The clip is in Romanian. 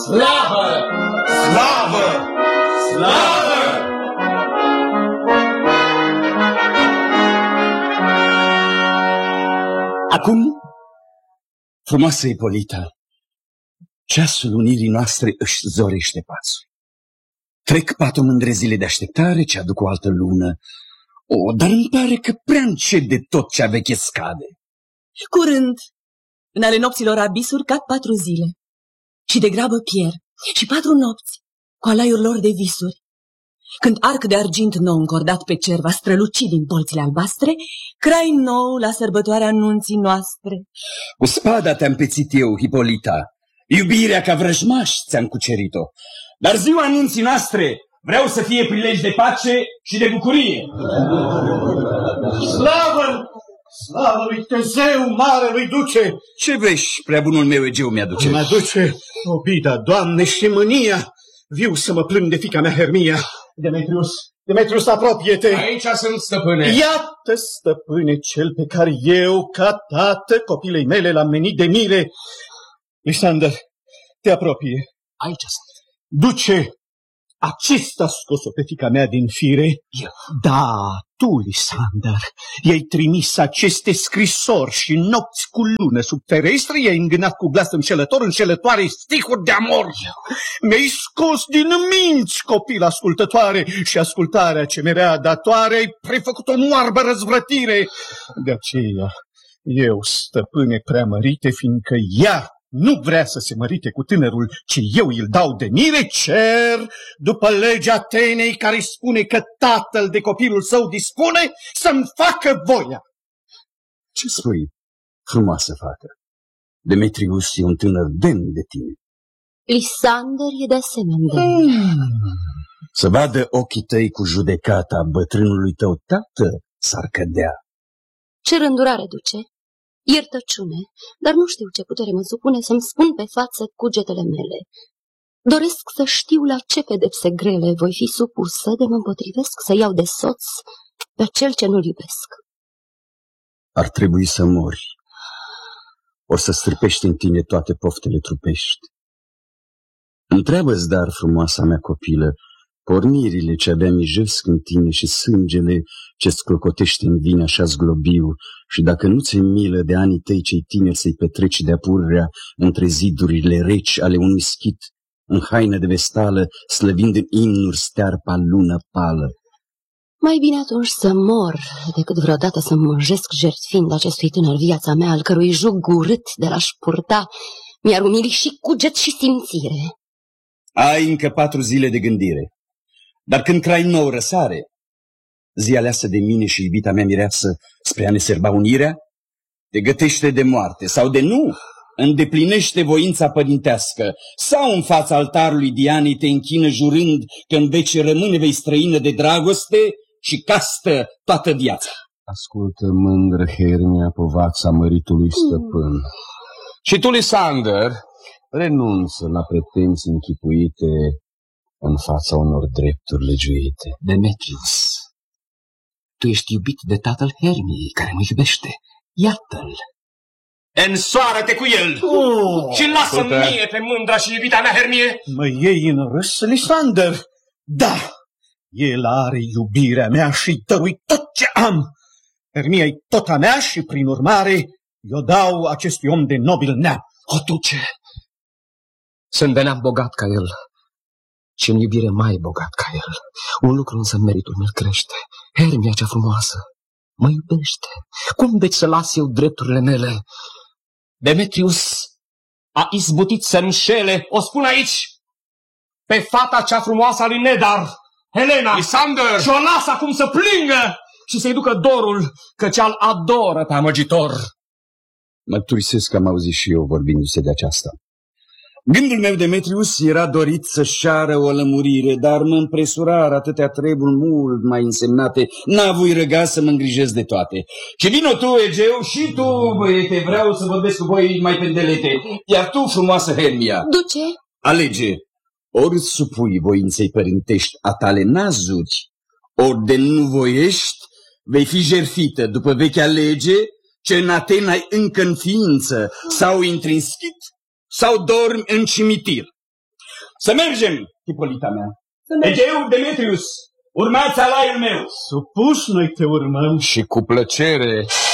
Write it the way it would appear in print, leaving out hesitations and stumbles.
Slavă! Slavă! Slavă! Acum, frumoasă Ipolita, ceasul unirii noastre își zorește pasul. Trec 4 mândre zile de așteptare ce aduc o altă lună. Dar îmi pare că prea încet de tot cea veche scade. Curând, în ale nopților abisuri cad 4 zile și degrabă pierd și 4 nopți cu alaiuri lor de visuri. Când arc de argint nou încordat pe cer va străluci din polțile albastre, crai nou la sărbătoarea nunții noastre. Cu spada te-am pețit eu, Ipolita, iubirea ca vrăjmaș ți-am cucerit-o, dar ziua nunții noastre vreau să fie prilej de pace și de bucurie. Slavă! Slavă lui Tezeu, marelui duce! Ce vești, prea bunul meu Egeu mi-aduce? Mi-aduce obida, Doamne, și mânia. Viu să mă plâng de fiica mea Hermia. Demetrius, apropie-te! Aici sunt, stăpâne! Iată, stăpâne, cel pe care eu, ca tată, copilei mele, l-am menit de mire. Lisander, te apropie. Aici sunt. Duce, acesta a scos-o pe fiica mea din fire? Eu. Da, tu, Lisander, i-ai trimis aceste scrisori și nopți cu lună sub ferestre, i-ai îngânat cu glas înșelătoare stihuri de amor. Mi-ai scos din minți, copil ascultătoare, și ascultarea ce mi-era datoare, ai prefăcut-o în oarbă răzvrătire. De aceea, eu, stăpâne preamărite, fiindcă ea nu vrea să se mărite cu tânărul, ci eu îl dau de mire, cer, după legea Atenei care spune că tatăl de copilul său dispune, să-mi facă voia. Ce spui, frumoasă fată? Demetrius e un tânăr demn de tine. Lisander e de asemenea demn. Să vadă ochii tăi cu judecata bătrânului tău tată s-ar cădea. Ce rândurare, duce? Iertăciune, dar nu știu ce putere mă supune să-mi spun pe față cugetele mele. Doresc să știu la ce pedepse grele voi fi supusă de mă împotrivesc să iau de soț pe cel ce nu-l iubesc. Ar trebui să mori, ori să strâpești în tine toate poftele trupești. Întreabă-ți, dar, frumoasa mea copilă, pornirile ce abia mijesc în tine și sângele ce-ți clocotește în vine așa zglobiu, și dacă nu ți-e milă de anii tăi cei tineri să-i petreci de-a purrea între zidurile reci ale unui schit, în haină de vestală, slăvind în imnuri stearpa lună pală. Mai bine atunci să mor decât vreodată să mânjesc jertfind acestui tânăr viața mea, al cărui jug urât de l-aș purta mi-ar umili și cuget și simțire. Ai încă 4 zile de gândire, dar când crai nou răsare, zi aleasă de mine și iubita mea mireasă spre a ne serba unirea, te gătește de moarte sau de nu, îndeplinește voința părintească, sau în fața altarului Dianei te închină jurând că în vece rămâne vei străină de dragoste și castă toată viața. Ascultă, mândră Hermia, povața măritului stăpân. Și tu, Lisander, renunță la pretenții închipuite în fața unor drepturi legiuite. Demetrius, tu ești iubit de tatăl Hermiei, care mă iubește. Iată-l. Însoară-te cu el și lasă-mi mie pe mândra și iubita mea Hermie. Mă iei în râs, Lisander? Da, el are iubirea mea și dărui tot ce am. Hermia e tot a mea și, prin urmare, eu dau acestui om de nobil neam. O, duce, sunt de neam bogat ca el și în iubire mai bogat ca el. Un lucru însă meritul meu crește. Hermia cea frumoasă mă iubește. Cum deci să las eu drepturile mele? Demetrius a izbutit să înșele, o spun aici, pe fata cea frumoasă a lui Nedar, Helena, Lisander! Și o lasă acum să plângă și să-i ducă dorul, căci al adoră pe amăgitor. Mărturisesc că am auzit și eu vorbindu-se de aceasta. Gândul meu, Demetrius, era dorit să-și ceară o lămurire, dar mă împresurară atâtea treburi mult mai însemnate, n-avui răga să mă îngrijesc de toate. Și vino tu, Egeu, și tu, băiete, vreau să vorbesc cu voi mai pendelete, iar tu, frumoasă Hermia, Duce? Alege, ori îți supui voinței părintești a tale nazuri, ori de nu voiești, vei fi jerfită după vechea lege, ce în Atena ai încă în ființă, sau intri în schit, sau dormi în cimitir. Să mergem, Hipolita mea. Egeu, Demetrius, urmați alaiul meu. Supuși noi te urmăm. Și cu plăcere.